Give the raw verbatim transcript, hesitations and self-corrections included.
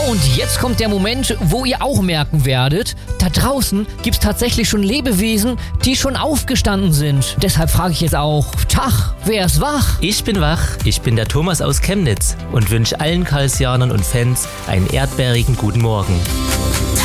Und jetzt kommt der Moment, wo ihr auch merken werdet, da draußen gibt's tatsächlich schon Lebewesen, die schon aufgestanden sind. Deshalb frage ich jetzt auch, Tag, wer ist wach? Ich bin wach, ich bin der Thomas aus Chemnitz und wünsche allen Karlsianern und Fans einen erdbeerigen guten Morgen.